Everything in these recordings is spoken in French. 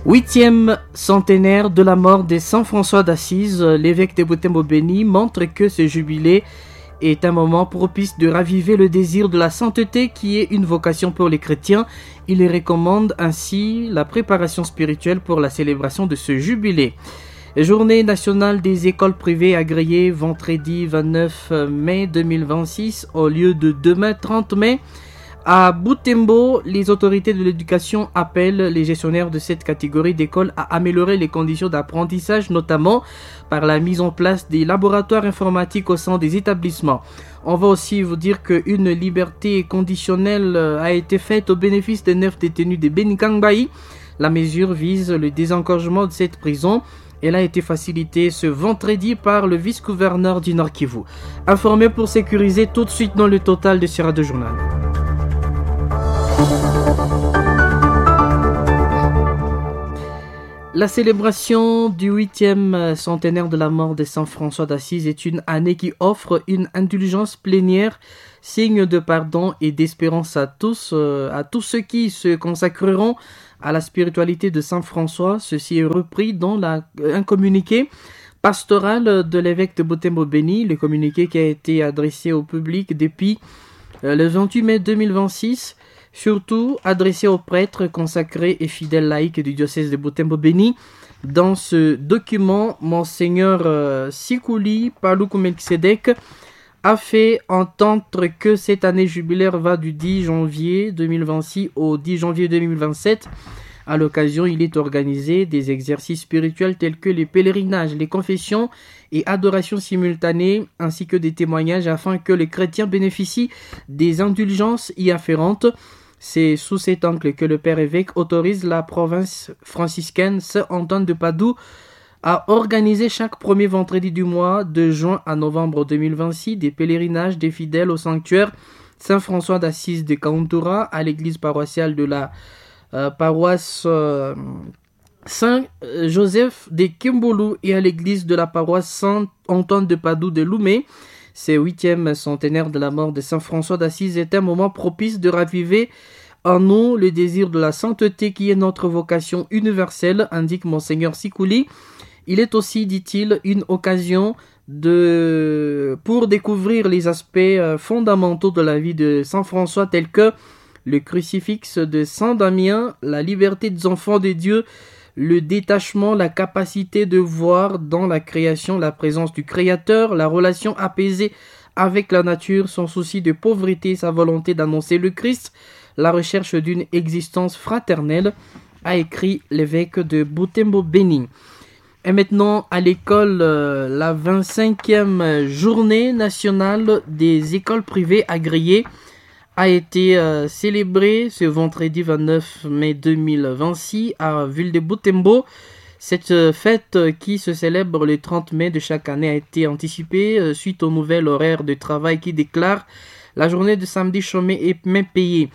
8e centenaire de la mort de Saint François d'Assise, l'évêque de Butembo-Beni montre que ce jubilé est un moment propice de raviver le désir de la sainteté qui est une vocation pour les chrétiens. Il recommande ainsi la préparation spirituelle pour la célébration de ce jubilé. Journée nationale des écoles privées agréées vendredi 29 mai 2026 au lieu de demain 30 mai. À Butembo, les autorités de l'éducation appellent les gestionnaires de cette catégorie d'écoles à améliorer les conditions d'apprentissage, notamment par la mise en place des laboratoires informatiques au sein des établissements. On va aussi vous dire qu'une liberté conditionnelle a été faite au bénéfice des 9 détenus de Benikangbaï. La mesure vise le désengorgement de cette prison. Elle a été facilitée ce vendredi par le vice-gouverneur du Nord Kivu. Informé pour sécuriser tout de suite dans le total de Sierra de Journal. La célébration du 8e centenaire de la mort de Saint François d'Assise est une année qui offre une indulgence plénière, signe de pardon et d'espérance à tous ceux qui se consacreront à la spiritualité de Saint François. Ceci est repris dans un communiqué pastoral de l'évêque de Butembo-Beni, le communiqué qui a été adressé au public depuis le 28 mai 2026. Surtout adressé aux prêtres consacrés et fidèles laïcs du diocèse de Butembo-Beni. Dans ce document, Monseigneur Sikuli Paluku Melkisedek a fait entendre que cette année jubilaire va du 10 janvier 2026 au 10 janvier 2027. À l'occasion, il est organisé des exercices spirituels tels que les pèlerinages, les confessions et adorations simultanées, ainsi que des témoignages afin que les chrétiens bénéficient des indulgences y afférentes. C'est sous cet angle que le Père évêque autorise la province franciscaine Saint-Antoine de Padoue à organiser chaque premier vendredi du mois de juin à novembre 2026 des pèlerinages des fidèles au sanctuaire Saint-François d'Assise de Kauntura, à l'église paroissiale de la paroisse Saint-Joseph de Kimbulu et à l'église de la paroisse Saint-Antoine de Padoue de Loumé. Ce 8e centenaire de la mort de Saint François d'Assise est un moment propice de raviver en nous le désir de la sainteté qui est notre vocation universelle, indique Monseigneur Sikuli. Il est aussi, dit-il, une occasion pour découvrir les aspects fondamentaux de la vie de Saint François tels que le crucifix de Saint Damien, la liberté des enfants de Dieu, le détachement, la capacité de voir dans la création la présence du Créateur, la relation apaisée avec la nature, son souci de pauvreté, sa volonté d'annoncer le Christ, la recherche d'une existence fraternelle, a écrit l'évêque de Butembo-Beni. Et maintenant, à l'école, la 25e journée nationale des écoles privées agréées a été célébrée ce vendredi 29 mai 2026 à Ville de Butembo. Cette fête qui se célèbre le 30 mai de chaque année a été anticipée suite au nouvel horaire de travail qui déclare la journée de samedi chômé et même payée.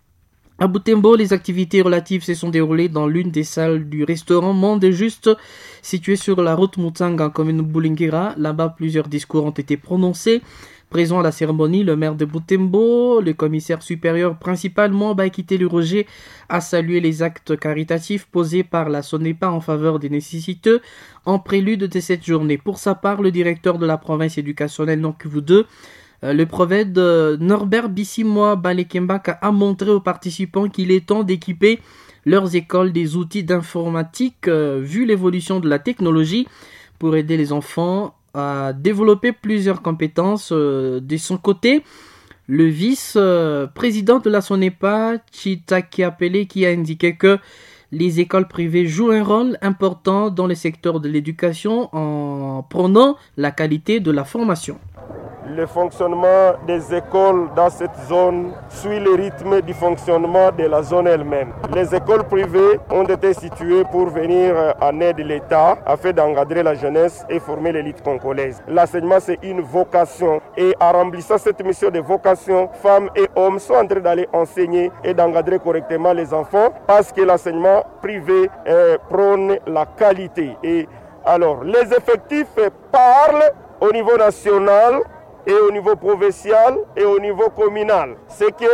À Butembo, les activités relatives se sont déroulées dans l'une des salles du restaurant Monde Juste, situé sur la route Mutanga en commune Bulingira. Là-bas, plusieurs discours ont été prononcés. Présent à la cérémonie, le maire de Butembo, le commissaire supérieur principalement Baïkité Luroger, a salué les actes caritatifs posés par la SONEPA en faveur des nécessiteux en prélude de cette journée. Pour sa part, le directeur de la province éducationnelle Nord Kivu 2, le prophète Norbert Bissimois Balekembaka a montré aux participants qu'il est temps d'équiper leurs écoles des outils d'informatique vu l'évolution de la technologie pour aider les enfants à développer plusieurs compétences. De son côté, le vice-président de la SONEPA, Chitaki Apele, qui a indiqué que les écoles privées jouent un rôle important dans le secteur de l'éducation en prônant la qualité de la formation. Le fonctionnement des écoles dans cette zone suit le rythme du fonctionnement de la zone elle-même. Les écoles privées ont été situées pour venir en aide de l'État afin d'encadrer la jeunesse et former l'élite congolaise. L'enseignement, c'est une vocation et en remplissant cette mission de vocation, femmes et hommes sont en train d'aller enseigner et d'encadrer correctement les enfants parce que l'enseignement privé prône la qualité. Et alors, les effectifs parlent au niveau national et au niveau provincial et au niveau communal. C'est que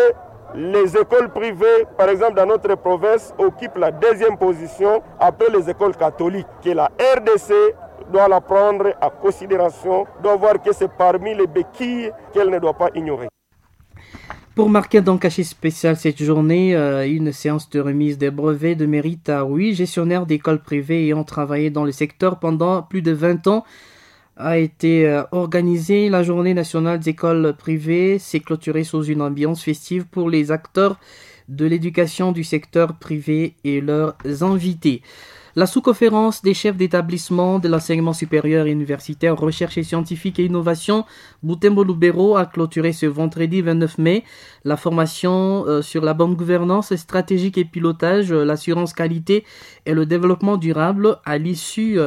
Les écoles privées, par exemple dans notre province, occupent la 2e position après les écoles catholiques, que la RDC doit la prendre en considération, doit voir que c'est parmi les béquilles qu'elle ne doit pas ignorer. Pour marquer un cachet spécial cette journée, une séance de remise des brevets de mérite à 8 gestionnaires d'écoles privées ayant travaillé dans le secteur pendant plus de 20 ans a été organisée. La journée nationale des écoles privées s'est clôturée sous une ambiance festive pour les acteurs de l'éducation du secteur privé et leurs invités. La sous-conférence des chefs d'établissement de l'enseignement supérieur et universitaire, recherche et scientifique et innovation Butembo-Lubero a clôturé ce vendredi 29 mai la formation sur la bonne gouvernance stratégique et pilotage, l'assurance qualité et le développement durable. À l'issue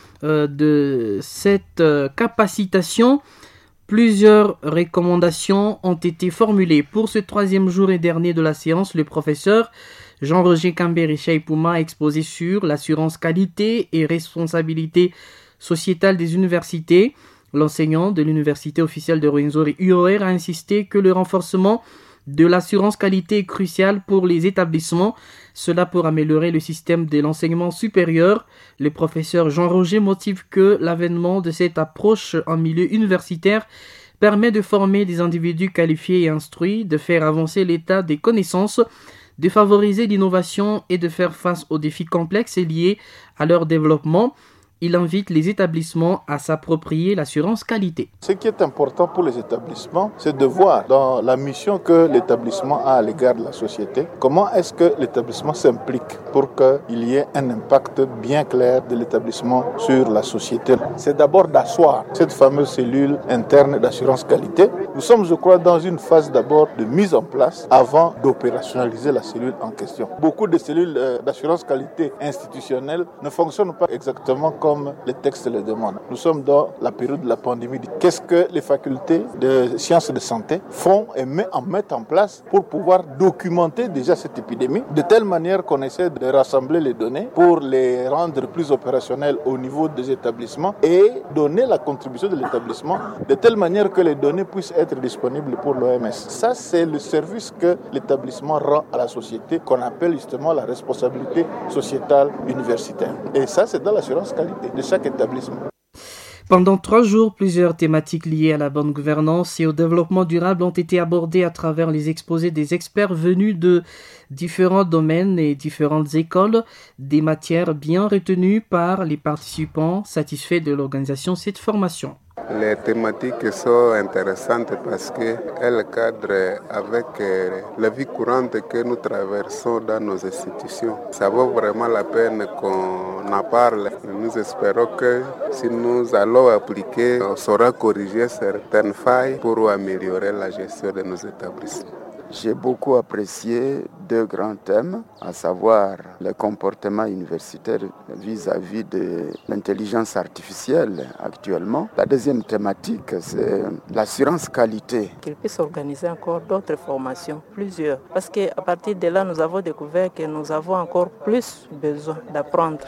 de cette capacitation, plusieurs recommandations ont été formulées. Pour ce 3e jour et dernier de la séance, le professeur Jean-Roger Kamberi-Chaïpouma a exposé sur l'assurance qualité et responsabilité sociétale des universités. L'enseignant de l'université officielle de Rwenzori UOR a insisté que le renforcement de l'assurance qualité est crucial pour les établissements, cela pour améliorer le système de l'enseignement supérieur. Le professeur Jean-Roger motive que l'avènement de cette approche en milieu universitaire permet de former des individus qualifiés et instruits, de faire avancer l'état des connaissances, de favoriser l'innovation et de faire face aux défis complexes liés à leur développement. Il invite les établissements à s'approprier l'assurance qualité. Ce qui est important pour les établissements, c'est de voir dans la mission que l'établissement a à l'égard de la société, comment est-ce que l'établissement s'implique pour qu'il y ait un impact bien clair de l'établissement sur la société. C'est d'abord d'asseoir cette fameuse cellule interne d'assurance qualité. Nous sommes, je crois, dans une phase d'abord de mise en place avant d'opérationnaliser la cellule en question. Beaucoup de cellules d'assurance qualité institutionnelles ne fonctionnent pas exactement comme les textes le demandent. Nous sommes dans la période de la pandémie. Qu'est-ce que les facultés de sciences de santé font et mettent en place pour pouvoir documenter déjà cette épidémie de telle manière qu'on essaie de rassembler les données pour les rendre plus opérationnelles au niveau des établissements et donner la contribution de l'établissement de telle manière que les données puissent être disponibles pour l'OMS. Ça, c'est le service que l'établissement rend à la société qu'on appelle justement la responsabilité sociétale universitaire. Et ça, c'est dans l'assurance qualité de chaque établissement. Pendant 3 jours, plusieurs thématiques liées à la bonne gouvernance et au développement durable ont été abordées à travers les exposés des experts venus de différents domaines et différentes écoles, des matières bien retenues par les participants satisfaits de l'organisation de cette formation. Les thématiques sont intéressantes parce qu'elles cadrent avec la vie courante que nous traversons dans nos institutions. Ça vaut vraiment la peine qu'on en parle. Nous espérons que si nous allons appliquer, on saura corriger certaines failles pour améliorer la gestion de nos établissements. J'ai beaucoup apprécié 2 grands thèmes, à savoir le comportement universitaire vis-à-vis de l'intelligence artificielle actuellement. La deuxième thématique, c'est l'assurance qualité. Qu'il puisse organiser encore d'autres formations, plusieurs, parce qu'à partir de là, nous avons découvert que nous avons encore plus besoin d'apprendre.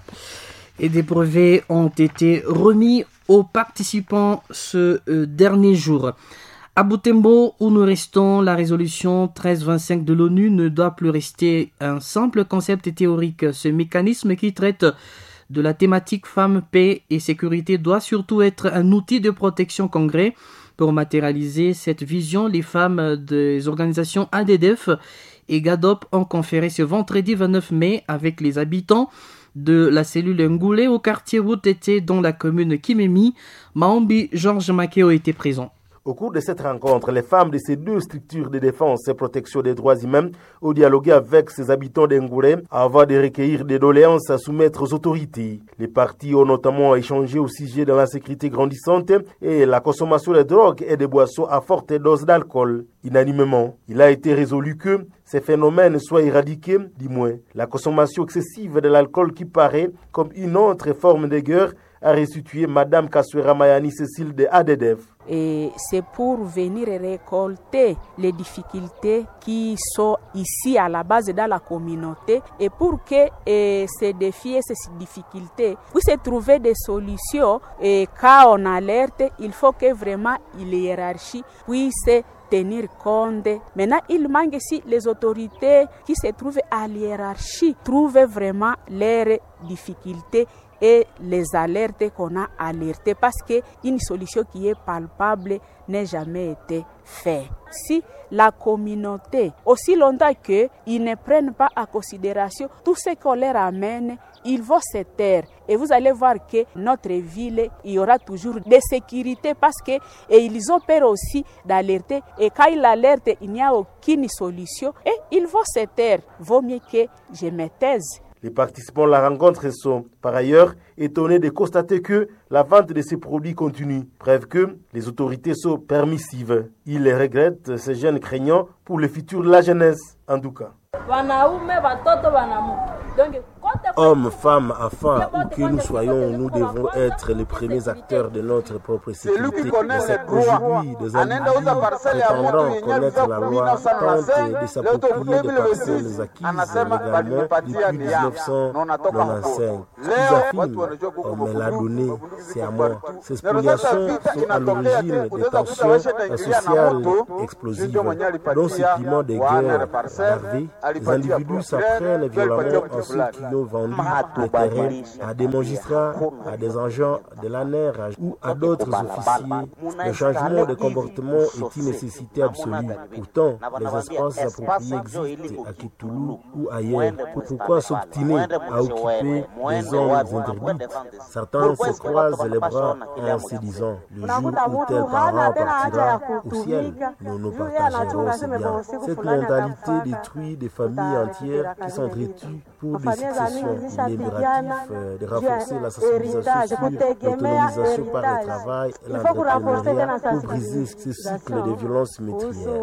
Et des brevets ont été remis aux participants ce dernier jour. À Butembo, où nous restons, la résolution 1325 de l'ONU ne doit plus rester un simple concept théorique. Ce mécanisme qui traite de la thématique femmes, paix et sécurité doit surtout être un outil de protection concret. Pour matérialiser cette vision, les femmes des organisations ADDF et GADOP ont conféré ce vendredi 29 mai avec les habitants de la cellule Ngoulé au quartier Woutete dans la commune Kimemi. Maombi Georges Makeo était présent. Au cours de cette rencontre, les femmes de ces 2 structures de défense et protection des droits humains ont dialogué avec ces habitants d'Engoulé avant de recueillir des doléances à soumettre aux autorités. Les parties ont notamment échangé au sujet de l'insécurité grandissante et la consommation de drogues et de boissons à forte dose d'alcool. Unanimement, il a été résolu que ces phénomènes soient éradiqués, du moins la consommation excessive de l'alcool qui paraît comme une autre forme de guerre, a restitué Madame Kaswera Mayani Cécile de ADDF. Et c'est pour venir récolter les difficultés qui sont ici à la base dans la communauté et pour que ces défis et ces difficultés puissent trouver des solutions. Et quand on alerte, il faut que vraiment les hiérarchies puissent tenir compte. Maintenant, il manque si les autorités qui se trouvent à l'hiérarchie trouvent vraiment leurs difficultés et les alertes qu'on a alertées, parce qu'une solution qui est palpable n'a jamais été faite. Si la communauté, aussi longtemps qu'ils ne prennent pas en considération tout ce qu'on leur amène, ils vont se taire. Et vous allez voir que notre ville, il y aura toujours des sécurités, parce qu'ils ont peur aussi d'alerter. Et quand ils alertent, il n'y a aucune solution et ils vont se taire. Vaut mieux que je me taise. Les participants à la rencontre sont par ailleurs étonnés de constater que la vente de ces produits continue, preuve que les autorités sont permissives. Ils regrettent ces jeunes craignants pour le futur de la jeunesse, en tout cas. Hommes, femmes, enfants, où que nous soyons, nous devons être les premiers acteurs de notre propre sécurité. Mais c'est qu'aujourd'hui, des individus prétendant connaître la loi tentent de s'approprier des parcelles acquises légalement depuis 1995. Ce qu'ils affirment, on me l'a donné, c'est à moi. Ces spoliations sont à l'origine des tensions sociales explosives, dont ce climat de guerre larvé. Les individus s'apprennent violemment en ceux qui ont vendu les terrains à des magistrats, à des agents de l'ANER ou à d'autres officiers. Le changement de comportement est une nécessité absolue. Pourtant, les espaces appropriés existent à Kitoulou ou ailleurs. Pourquoi s'obstiner à occuper des zones interdites? Certains se croisent les bras en se disant: le jour où tel parent partira au ciel, nous partagerons ce bien. Cette mentalité détruit des familles entières qui s'entretuent pour des successions. Il est impératif de renforcer la sensibilisation sur l'autonomisation par le travail et l'entrepreneuriat pour briser ce cycle de violence meurtrière.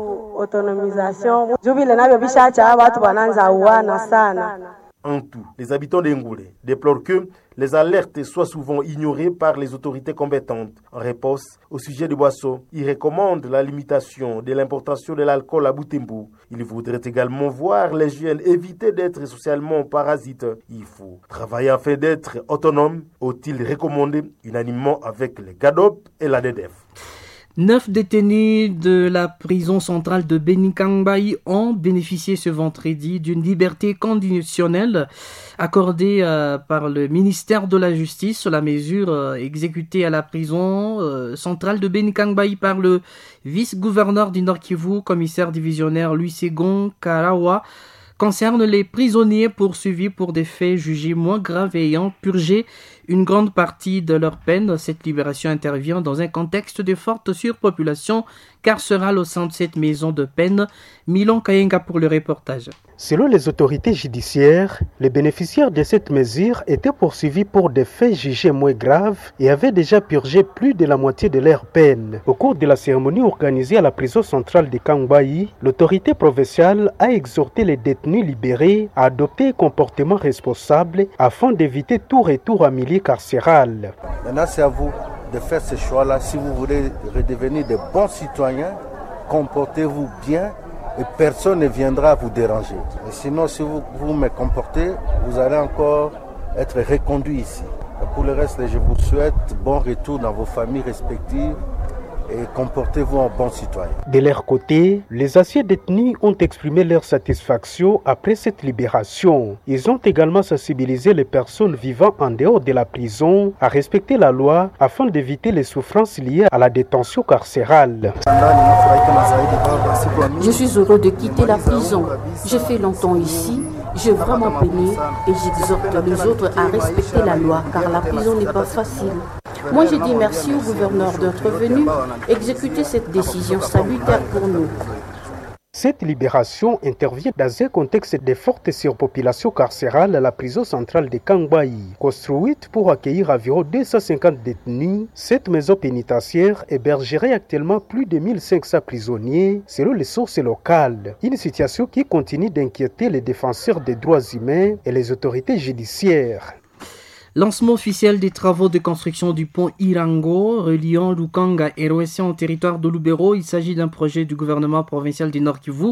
En tout, les habitants d'Engoulé déplorent que les alertes soient souvent ignorées par les autorités compétentes. En réponse au sujet de boissons, ils recommandent la limitation de l'importation de l'alcool à Butembo. Ils voudraient également voir les jeunes éviter d'être socialement parasites. Il faut travailler afin d'être autonome, ont-ils recommandé unanimement avec les GADOP et la DEDEF. 9 détenus de la prison centrale de Béni-Kangbaï ont bénéficié ce vendredi d'une liberté conditionnelle accordée par le ministère de la Justice. La mesure exécutée à la prison centrale de Béni-Kangbaï par le vice-gouverneur du Nord-Kivu, commissaire divisionnaire Louis Ségon Karawa, concerne les prisonniers poursuivis pour des faits jugés moins graves et ayant purgé une grande partie de leur peine. Cette libération intervient dans un contexte de forte surpopulation carcérale au sein de cette maison de peine. Milon Kayenga pour le reportage. Selon les autorités judiciaires, les bénéficiaires de cette mesure étaient poursuivis pour des faits jugés moins graves et avaient déjà purgé plus de la moitié de leur peine. Au cours de la cérémonie organisée à la prison centrale de Kangbaï, l'autorité provinciale a exhorté les détenus libérés à adopter un comportement responsable afin d'éviter tout retour à milieu carcéral. Maintenant, c'est à vous de faire ce choix-là. Si vous voulez redevenir de bons citoyens, comportez-vous bien et personne ne viendra vous déranger. Et sinon, si vous me comportez, vous allez encore être reconduit ici. Et pour le reste, je vous souhaite bon retour dans vos familles respectives et comportez-vous en bon citoyen. De leur côté, les anciens détenus ont exprimé leur satisfaction après cette libération. Ils ont également sensibilisé les personnes vivant en dehors de la prison à respecter la loi afin d'éviter les souffrances liées à la détention carcérale. Je suis heureux de quitter la prison. J'ai fait longtemps ici. J'ai vraiment peiné et j'exhorte les autres à respecter la loi car la prison n'est pas facile. Moi, je dis merci au gouverneur d'être venu exécuter cette décision salutaire pour nous. Cette libération intervient dans un contexte de forte surpopulation carcérale à la prison centrale de Kangbaï. Construite pour accueillir environ 250 détenus, cette maison pénitentiaire hébergerait actuellement plus de 1500 prisonniers selon les sources locales. Une situation qui continue d'inquiéter les défenseurs des droits humains et les autorités judiciaires. Lancement officiel des travaux de construction du pont Irango reliant Lukanga et Roessia au territoire de Lubero. Il s'agit d'un projet du gouvernement provincial du Nord-Kivu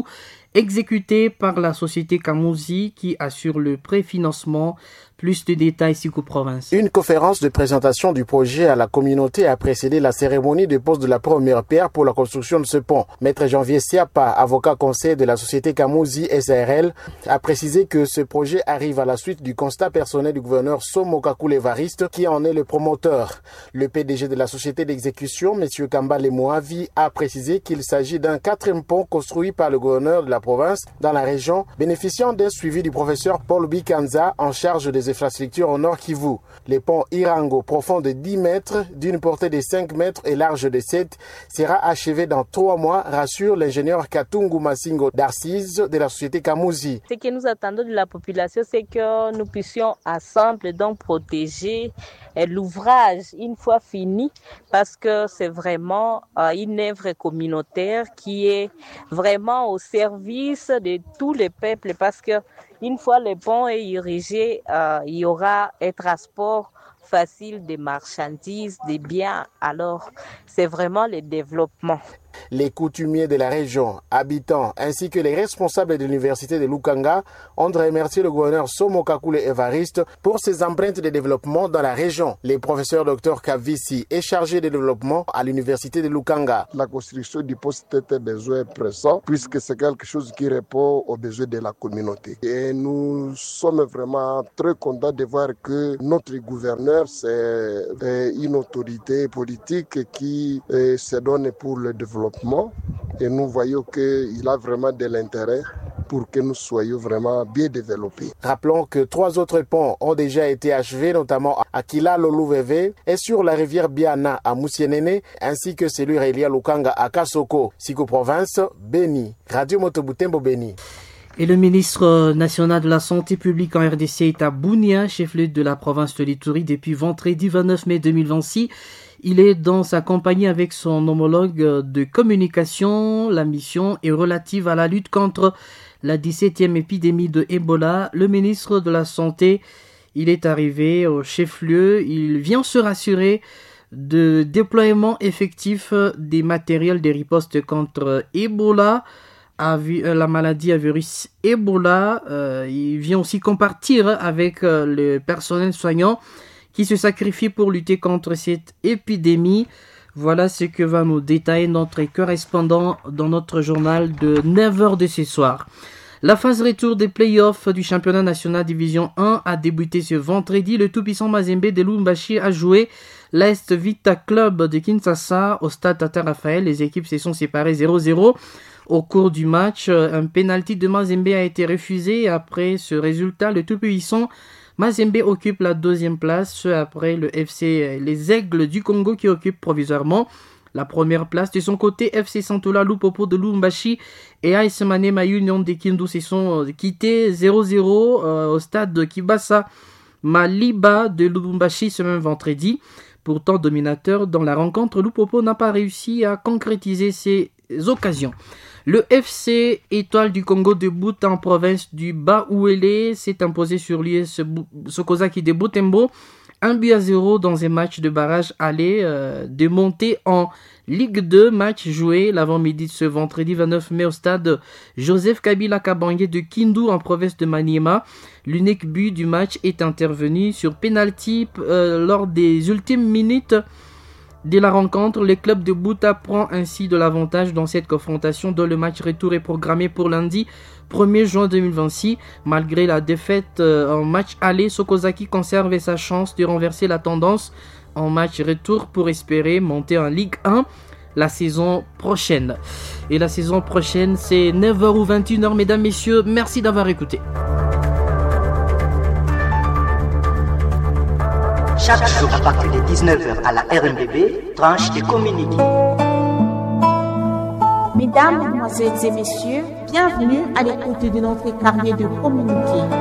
exécuté par la société Camouzi qui assure le préfinancement. Plus de détails ici qu'aux provinces. Une conférence de présentation du projet à la communauté a précédé la cérémonie de pose de la première pierre pour la construction de ce pont. Maître Janvier Siapa, avocat conseil de la société Camouzi SARL, a précisé que ce projet arrive à la suite du constat personnel du gouverneur Somo Kakule Evariste qui en est le promoteur. Le PDG de la société d'exécution, M. Kambale Moavi, a précisé qu'il s'agit d'un 4e pont construit par le gouverneur de la province dans la région, bénéficiant d'un suivi du professeur Paul Bikanza en charge des infrastructures au nord Kivu. Le pont Irango, profond de 10 mètres, d'une portée de 5 mètres et large de 7, sera achevé dans 3 mois, rassure l'ingénieur Katungu Masingo d'Arcise de la société Camouzi. Ce que nous attendons de la population, c'est que nous puissions ensemble donc protéger l'ouvrage une fois fini, parce que c'est vraiment une œuvre communautaire qui est vraiment au service de tous les peuples, parce que une fois le pont est érigé, il y aura un transport facile des marchandises, des biens. Alors, c'est vraiment le développement. Les coutumiers de la région, habitants, ainsi que les responsables de l'université de Lukanga ont remercié le gouverneur Somo Kakule Evariste pour ses empreintes de développement dans la région. Le professeur Dr Kavisi est chargé de développement à l'université de Lukanga. La construction du poste est un besoin pressant puisque c'est quelque chose qui répond aux besoins de la communauté. Et nous sommes vraiment très contents de voir que notre gouverneur, c'est une autorité politique qui se donne pour le développement. Et nous voyons qu'il a vraiment de l'intérêt pour que nous soyons vraiment bien développés. Rappelons que 3 autres ponts ont déjà été achevés, notamment à Kila-Loluveve et sur la rivière Biana à Moussienene, ainsi que celui relié à Lukanga à Kasoko, Siko Province, Beni. Radio Motobutembo, Beni. Et le ministre national de la Santé publique en RDC est à Bunia, chef-lieu de la province de l'Ituri, depuis vendredi 29 mai 2026. Il est dans sa compagnie avec son homologue de communication. La mission est relative à la lutte contre la 17e épidémie de Ebola. Le ministre de la Santé, il est arrivé au chef-lieu. Il vient se rassurer de déploiement effectif des matériels de riposte contre Ebola, la maladie à virus Ebola. Il vient aussi compartir avec le personnel soignant qui se sacrifie pour lutter contre cette épidémie. Voilà ce que va nous détailler notre correspondant dans notre journal de 9h de ce soir. La phase retour des playoffs du championnat national division 1 a débuté ce vendredi. Le tout-puissant Mazembe de Lubumbashi a joué l'Est Vita Club de Kinshasa au stade Tata Raphaël. Les équipes se sont séparées 0-0. Au cours du match, un penalty de Mazembe a été refusé. Après ce résultat, le tout-puissant Mazembe occupe la 2e place, ce après le FC Les Aigles du Congo qui occupe provisoirement la 1re place. De son côté, FC Santola Lupopo de Lubumbashi et AS Manema Union de Kindu se sont quittés 0-0 au stade de Kibasa Maliba de Lubumbashi ce même vendredi. Pourtant dominateur dans la rencontre, Lupopo n'a pas réussi à concrétiser ses occasions. Le FC Étoile du Congo de Buta en province du Bas-Ouélé s'est imposé sur l'US Sokozaki de Butembo 1-0 dans un match de barrage aller de montée en Ligue 2, match joué l'avant-midi de ce vendredi 29 mai au stade Joseph Kabila Kabange de Kindu en province de Maniema. L'unique but du match est intervenu sur penalty lors des ultimes minutes de la rencontre. Le club de Buta prend ainsi de l'avantage dans cette confrontation dont le match retour est programmé pour lundi 1er juin 2026. Malgré la défaite en match aller, Sokozaki conserve sa chance de renverser la tendance en match retour pour espérer monter en Ligue 1 la saison prochaine. Et la saison prochaine, c'est 9h ou 21h, mesdames, messieurs. Merci d'avoir écouté. Chaque jour à partir de 19h à la RNBB, tranche de communiqué. Mesdames, Mesdemoiselles et Messieurs, bienvenue à l'écoute de notre carnet de communiqué.